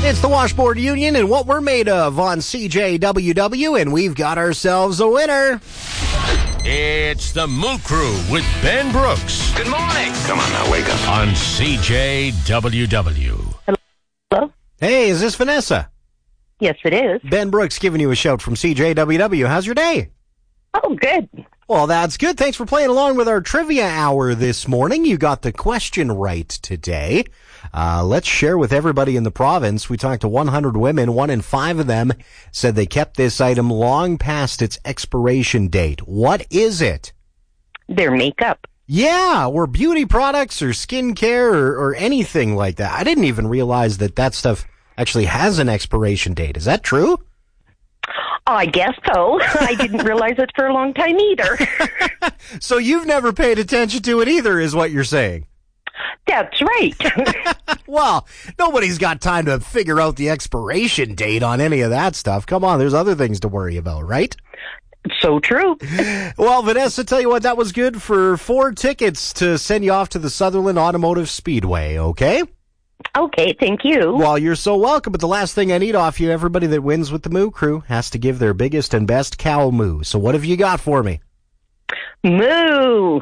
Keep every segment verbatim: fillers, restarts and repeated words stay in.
It's the Washboard Union and what we're made of on C J W W, and we've got ourselves a winner. It's the Moo Crew with Ben Brooks. Good morning. Come on now, wake up. On C J W W. Hello? Hey, is this Vanessa? Yes, it is. Ben Brooks giving you a shout from C J W W. How's your day? Oh, good. Well, that's good. Thanks for playing along with our trivia hour this morning. You got the question right today. Uh, let's share with everybody in the province. We talked to one hundred women. One in five of them said they kept this item long past its expiration date. What is it? Their makeup. Yeah, or beauty products or skincare or, or anything like that. I didn't even realize that that stuff actually has an expiration date. Is that true? I guess so. I didn't realize it for a long time either. So you've never paid attention to it either, is what you're saying? That's right. Well, nobody's got time to figure out the expiration date on any of that stuff. Come on, there's other things to worry about, right? So true. Well, Vanessa, tell you what, that was good for four tickets to send you off to the Sutherland Automotive Speedway, okay? Okay, thank you. Well, you're so welcome, but the last thing I need off you, everybody that wins with the Moo Crew has to give their biggest and best cow moo. So what have you got for me? Moo!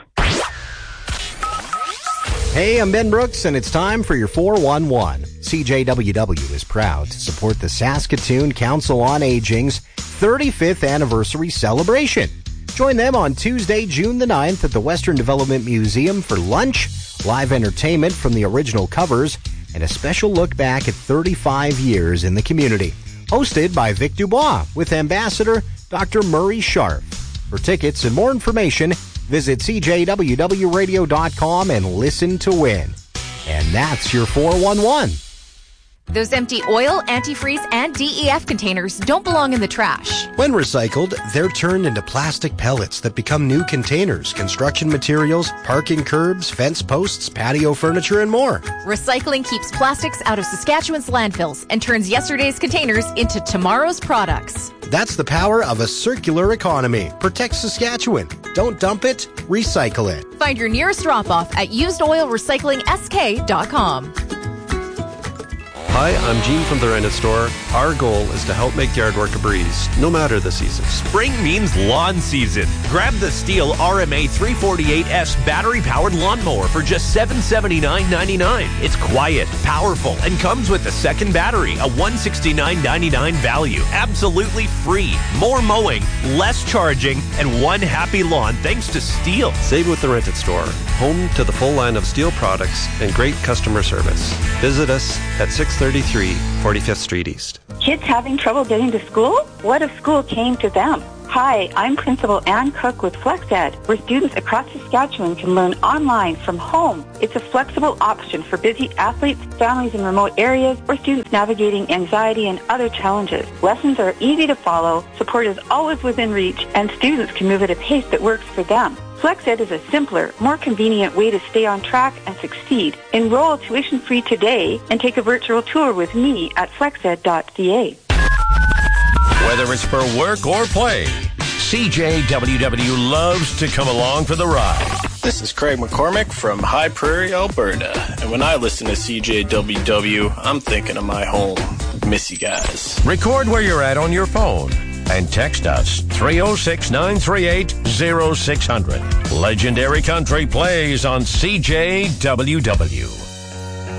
Hey, I'm Ben Brooks, and it's time for your four one one. C J W W is proud to support the Saskatoon Council on Aging's thirty-fifth anniversary celebration. Join them on Tuesday, June the ninth at the Western Development Museum for lunch, live entertainment from the original covers, and a special look back at thirty-five years in the community. Hosted by Vic Dubois with Ambassador Doctor Murray Sharp. For tickets and more information, visit c j w w radio dot com and listen to win. And that's your four one one. Those empty oil, antifreeze, and D E F containers don't belong in the trash. When recycled, they're turned into plastic pellets that become new containers, construction materials, parking curbs, fence posts, patio furniture, and more. Recycling keeps plastics out of Saskatchewan's landfills and turns yesterday's containers into tomorrow's products. That's the power of a circular economy. Protect Saskatchewan. Don't dump it, recycle it. Find your nearest drop-off at used oil recycling s k dot com. Hi, I'm Gene from the Rented Store. Our goal is to help make yard work a breeze, no matter the season. Spring means lawn season. Grab the Steel R M A three forty-eight S battery-powered lawnmower for just seven hundred seventy-nine dollars and ninety-nine cents. It's quiet, powerful, and comes with a second battery, a one hundred sixty-nine dollars and ninety-nine cents value. Absolutely free. More mowing, less charging, and one happy lawn thanks to Steel. Save with the Rented Store, home to the full line of Steel products and great customer service. Visit us at six thirty-three forty-fifth Street East. Kids having trouble getting to school? What if school came to them? Hi, I'm Principal Ann Cook with FlexEd, where students across Saskatchewan can learn online from home. It's a flexible option for busy athletes, families in remote areas, or students navigating anxiety and other challenges. Lessons are easy to follow, support is always within reach, and students can move at a pace that works for them. FlexEd is a simpler, more convenient way to stay on track and succeed. Enroll tuition-free today and take a virtual tour with me at flexed dot c a. Whether it's for work or play, C J W W loves to come along for the ride. This is Craig McCormick from High Prairie, Alberta. And when I listen to C J W W, I'm thinking of my home. Miss you guys. Record where you're at on your phone and text us three oh six, nine three eight, oh six hundred. Legendary Country plays on C J W W.